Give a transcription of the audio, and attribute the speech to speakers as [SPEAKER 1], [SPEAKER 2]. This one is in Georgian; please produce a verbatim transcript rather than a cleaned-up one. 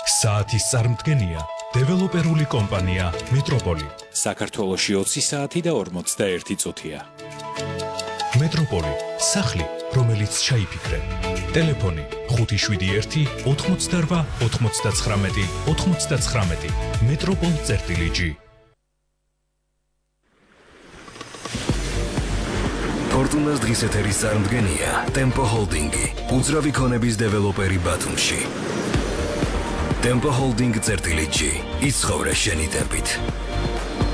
[SPEAKER 1] საათის წარმდგენია დეველოპერული კომპანია მეტროპოლი.
[SPEAKER 2] საქართველოში ოცი საათი და ორმოცდაერთი წუთია.
[SPEAKER 1] მეტროპოლი, სახლი, რომელიც ჩაიფიქრე. ტელეფონი ხუთი შვიდი ერთი ოთხმოცდარვა ოთხმოცდაცხრამეტი ოთხმოცდაცხრამეტი. მეტროპოლ წერტილი ჯი.
[SPEAKER 3] ფორტუნას დღის ეთერის წარმდგენია ტემპო ჰოლდინგი, უძრავი ქონების დეველოპერი ბათუმში. ტემპო ჰოლდინგ წერტილი ჯი, იცხოვრე შენი ტემპით.